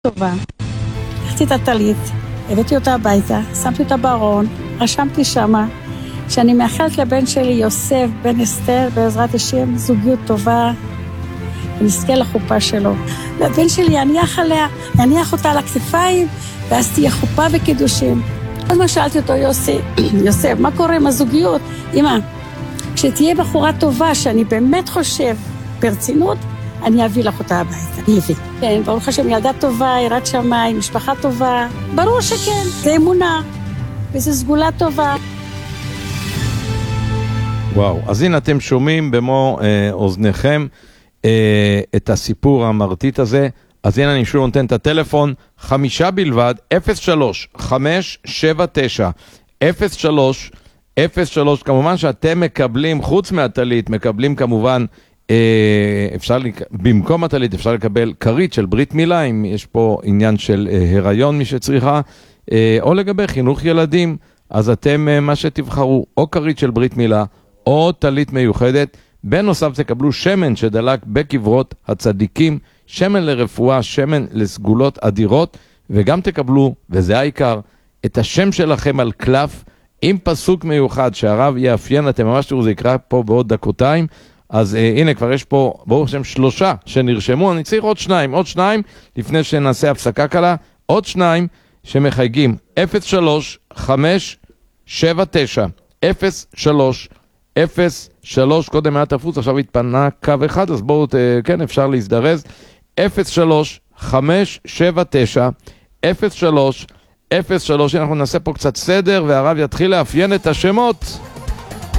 טובה. לקחתי את הטלית, הבאתי אותה הביתה, שמתי אותה בארון, רשמתי שמה, שאני מאחלת לבן שלי יוסף, בן אסתר, בעזרת השם, זוגיות טובה, ונזכה לחופה שלו. והבן שלי יניח עליה, יניח אותה על הכתפיים, ואז תהיה חופה וקידושים. אז מה שאלתי אותו, יוסף, מה קורה עם הזוגיות? אמא, כשתהיה בחורה טובה, שאני באמת חושב ברצינות, אני אביא לך אותה הביתה, אני אביא. כן, ברוך השם, ילדה טובה, יראת שמיים, משפחה טובה, ברור שכן, זה אמונה, וזו סגולה טובה. וואו, אז הנה אתם שומעים במו אוזניכם את הסיפור המרטיט הזה. אז הנה אני שוב נותן את הטלפון, 5 בלבד, 03-579-03-03, כמובן שאתם מקבלים, חוץ מהטלית, מקבלים כמובן, במקום הטלית אפשר לקבל קרית של ברית מילה, אם יש פה עניין של הריון מי שצריכה, או לגבי חינוך ילדים, אז אתם מה שתבחרו, או קרית של ברית מילה, או טלית מיוחדת. בנוסף תקבלו שמן שדלק בקברות הצדיקים, שמן לרפואה, שמן לסגולות אדירות, וגם תקבלו, וזה העיקר, את השם שלכם על קלף, עם פסוק מיוחד שהרב יאפיין, אתם ממש תראו, זה יקרה פה בעוד דקותיים. אז הנה כבר יש פה, ברוך השם, 3 שנרשמו, אני צריך עוד 2, לפני שנעשה הפסקה קלה, עוד 2 שמחייגים, 03-579-03-03, קודם היה תפוץ, עכשיו התפנה קו אחד, אז בואו, כן, אפשר להזדרז, 03-579-03-03, אנחנו נעשה פה קצת סדר, והרב יתחיל לאפיין את השמות.